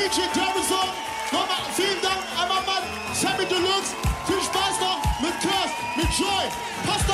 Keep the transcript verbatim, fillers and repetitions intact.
D J Davison. Nochmal vielen Dank, einmal Mann, Sammy Deluxe. Viel Spaß noch mit Curse, mit Joy. Passt auf.